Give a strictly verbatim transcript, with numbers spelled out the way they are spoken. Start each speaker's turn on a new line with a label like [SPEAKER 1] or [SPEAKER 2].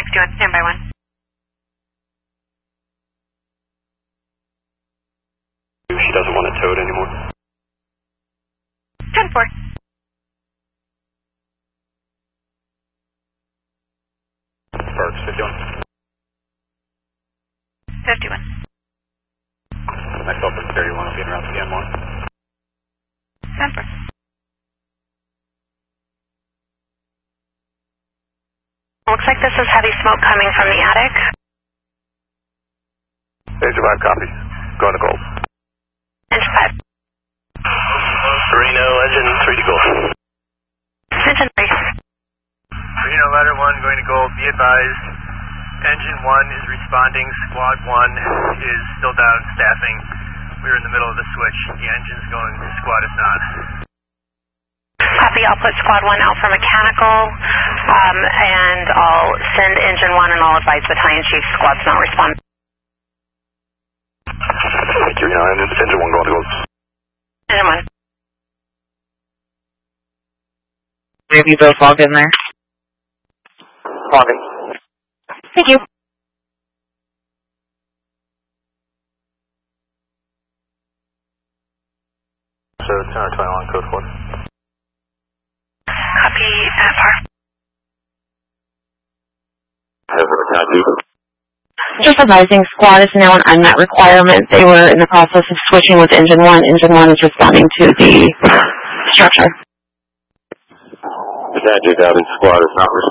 [SPEAKER 1] fifty-one, standby one.
[SPEAKER 2] She doesn't want it towed anymore.
[SPEAKER 1] ten four.
[SPEAKER 2] Parks, fifty-one.
[SPEAKER 1] fifty-one.
[SPEAKER 2] Myself and thirty-one will be around the N one.
[SPEAKER 1] ten four. Looks like this is heavy smoke coming from the attic.
[SPEAKER 2] Engine five, copy. Going to gold.
[SPEAKER 1] Engine five.
[SPEAKER 2] Reno, engine three to gold.
[SPEAKER 1] Engine three.
[SPEAKER 3] Reno, ladder one going to gold. Be advised, engine one is responding. Squad one is still down staffing. We're in the middle of the switch. The engine's going, the squad is not.
[SPEAKER 1] Copy, I'll put squad one out for mechanical, um, and I'll send engine one and I'll advise battalion chief squad's not responding.
[SPEAKER 2] Thank you, Reno, engine, engine one going to gold.
[SPEAKER 1] Engine one.
[SPEAKER 4] Have you both logged in there?
[SPEAKER 2] Logging.
[SPEAKER 1] Thank you.
[SPEAKER 2] So, ten or twenty-one, code four.
[SPEAKER 1] Copy, at par.
[SPEAKER 4] Just advising, squad is now an unmet requirement. They were in the process of switching with engine one. Engine one is responding to the structure.
[SPEAKER 2] Badger Doubting squad is not responding.